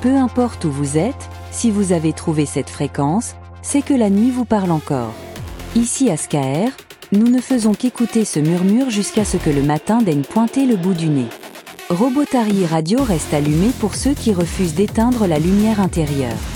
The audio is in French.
Peu importe où vous êtes, si vous avez trouvé cette fréquence, c'est que la nuit vous parle encore. Ici à SKR, nous ne faisons qu'écouter ce murmure jusqu'à ce que le matin daigne pointer le bout du nez. Robotary Radio reste allumé pour ceux qui refusent d'éteindre la lumière intérieure.